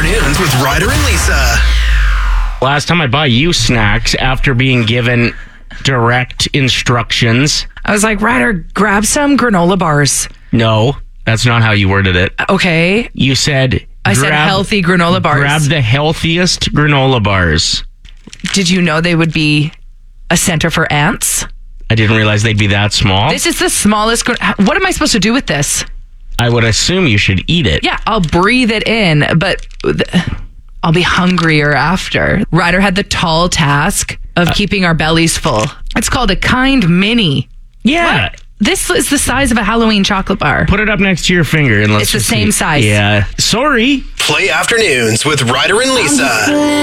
Afternoons with Ryder and Lisa. Last time I bought you snacks after being given direct instructions. I was like, Ryder, grab some granola bars. No, that's not how you worded it. Okay. You said... I said healthy granola bars. Grab the healthiest granola bars. Did you know they would be a center for ants? I didn't realize they'd be that small. This is the smallest. What am I supposed to do with this? I would assume you should eat it. Yeah, I'll breathe it in, but I'll be hungrier after. Ryder had the tall task of keeping our bellies full. It's called a Kind Mini. Yeah. What? This is the size of a Halloween chocolate bar. Put it up next to your finger and let's It's the same size. Yeah. Sorry. Play Afternoons with Ryder and Lisa.